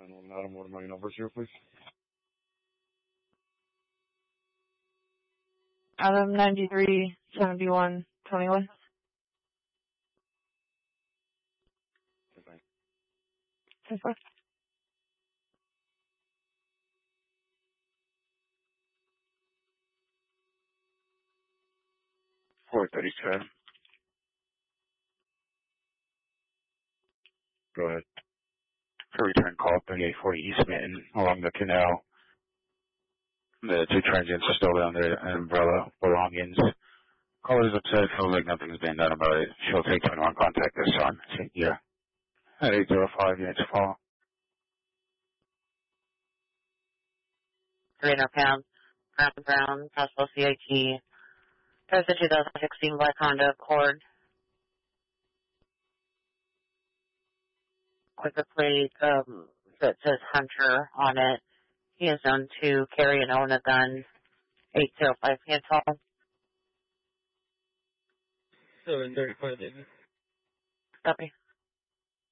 Adam, what are my numbers here, please? Adam 937121. Okay. 437. Go ahead. For return call, 3840 East Minton along the canal. The two transients are still down there, umbrella belongings. Caller's upset, feels like nothing's been done about it. She'll take 21 contact this son. Yeah. At 805 units fall. 300 pounds. Brown, possible CIT. There's a 2016 black Honda Accord. With a plate that says Hunter on it. He is known to carry and own a gun. 805 cancel. 735, David. Copy.